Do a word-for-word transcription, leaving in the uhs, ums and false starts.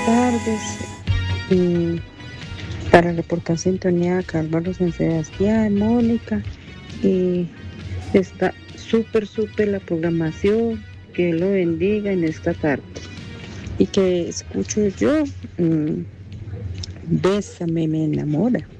tardes. Y para reportar sintonía, Carvalho San Sebastián, Mónica. Y está súper, súper la programación. Que lo bendiga en esta tarde. Y que escucho yo, mmm, Bésame, me enamora.